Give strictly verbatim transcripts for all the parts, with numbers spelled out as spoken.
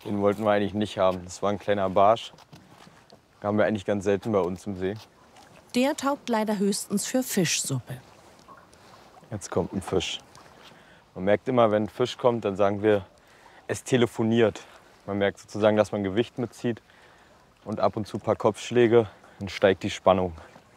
Den wollten wir eigentlich nicht haben. Das war ein kleiner Barsch. Den haben wir eigentlich ganz selten bei uns im See. Der taugt leider höchstens für Fischsuppe. Jetzt kommt ein Fisch. Man merkt immer, wenn ein Fisch kommt, dann sagen wir, es telefoniert. Man merkt sozusagen, dass man Gewicht mitzieht und ab und zu ein paar Kopfschläge, dann steigt die Spannung.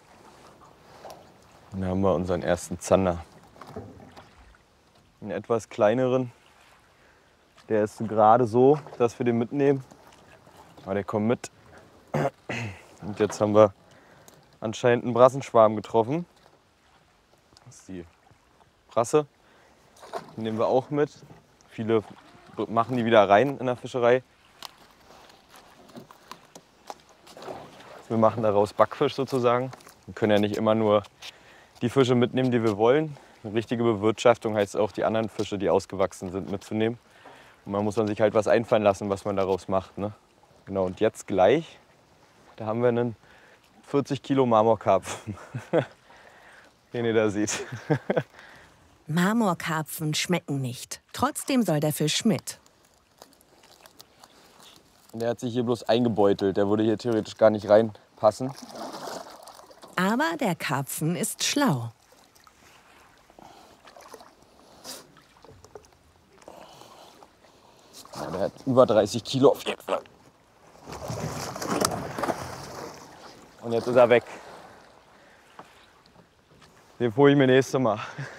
Und dann haben wir unseren ersten Zander. Einen etwas kleineren. Der ist gerade so, dass wir den mitnehmen. Aber der kommt mit. Und jetzt haben wir anscheinend einen Brassenschwarm getroffen. Das ist die Brasse. Die nehmen wir auch mit. Viele machen die wieder rein in der Fischerei. Wir machen daraus Backfisch sozusagen. Wir können ja nicht immer nur die Fische mitnehmen, die wir wollen. Eine richtige Bewirtschaftung heißt auch, die anderen Fische, die ausgewachsen sind, mitzunehmen. Und man muss dann sich halt was einfallen lassen, was man daraus macht. Ne? Genau, und jetzt gleich, da haben wir einen vierzig Kilo Marmorkarpfen, den ihr da seht. Marmorkarpfen schmecken nicht. Trotzdem soll der Fisch mit. Der hat sich hier bloß eingebeutelt. Der würde hier theoretisch gar nicht reinpassen. Aber der Karpfen ist schlau. Ja, der hat über dreißig Kilo auf jeden Fall. Und jetzt ist er weg. Den hole ich mir nächstes Mal.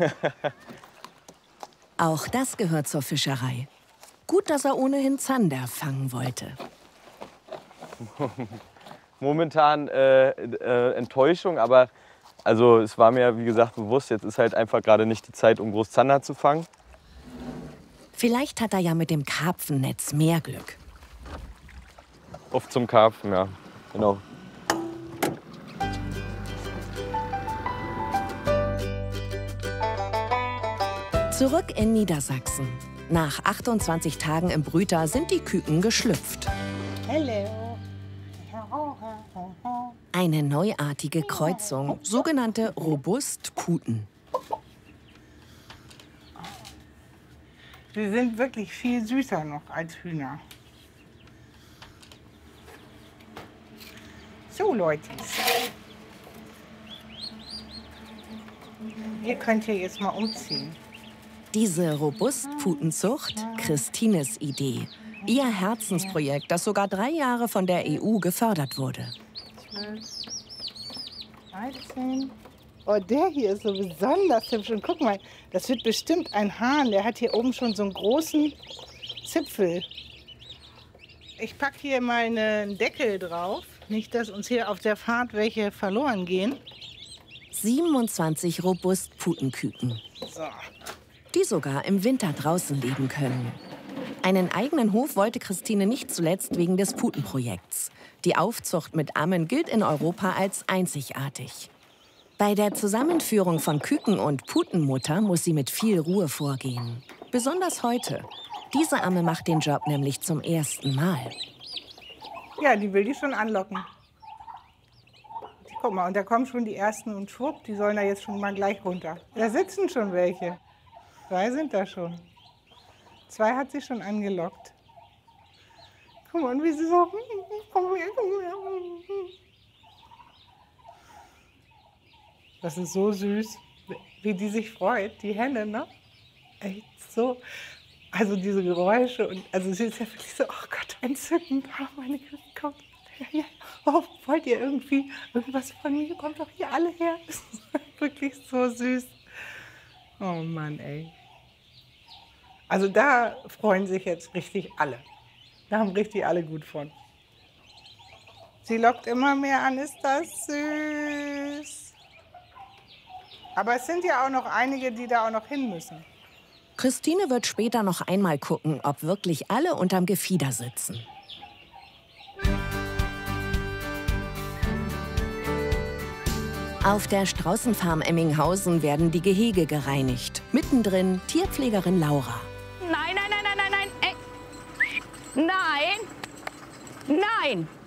Auch das gehört zur Fischerei. Gut, dass er ohnehin Zander fangen wollte. Momentan äh, äh, Enttäuschung, aber also es war mir, wie gesagt, bewusst, jetzt ist halt einfach gerade nicht die Zeit, um groß Zander zu fangen. Vielleicht hat er ja mit dem Karpfennetz mehr Glück. Oft zum Karpfen, ja, genau. Zurück in Niedersachsen. Nach achtundzwanzig Tagen im Brüter sind die Küken geschlüpft. Hallo. Eine neuartige Kreuzung, sogenannte Robust-Puten. Sie sind wirklich viel süßer noch als Hühner. So, Leute. Ihr könnt hier jetzt mal umziehen. Diese Robust-Putenzucht, Christines Idee. Ihr Herzensprojekt, das sogar drei Jahre von der E U gefördert wurde. zwölf, dreizehn. Oh, der hier ist so besonders hübsch. Und guck mal, das wird bestimmt ein Hahn. Der hat hier oben schon so einen großen Zipfel. Ich packe hier mal einen Deckel drauf. Nicht, dass uns hier auf der Fahrt welche verloren gehen. siebenundzwanzig Robust-Putenküken. So. Die sogar im Winter draußen leben können. Einen eigenen Hof wollte Christine nicht zuletzt wegen des Putenprojekts. Die Aufzucht mit Ammen gilt in Europa als einzigartig. Bei der Zusammenführung von Küken und Putenmutter muss sie mit viel Ruhe vorgehen. Besonders heute. Diese Amme macht den Job nämlich zum ersten Mal. Ja, die will die schon anlocken. Guck mal, und da kommen schon die ersten und schwupp, die sollen da jetzt schon mal gleich runter. Da sitzen schon welche. Zwei sind da schon. Zwei hat sie schon angelockt. Guck mal, wie sie so... Komm her, komm her. Das ist so süß, wie die sich freut, die Henne, ne? Echt so. Also diese Geräusche und also sie ist ja wirklich so, oh Gott, entzückend. Oh, meine Güte, kommt her. Oh, wollt ihr irgendwie irgendwas von mir? Kommt doch hier alle her. Das ist wirklich so süß. Oh Mann, ey. Also da freuen sich jetzt richtig alle. Da haben richtig alle gut von. Sie lockt immer mehr an, ist das süß. Aber es sind ja auch noch einige, die da auch noch hin müssen. Christine wird später noch einmal gucken, ob wirklich alle unterm Gefieder sitzen. Auf der Straußenfarm Emminghausen werden die Gehege gereinigt. Mittendrin Tierpflegerin Laura. Nein, nein, nein, nein, nein, nein. Ey. Nein. Nein.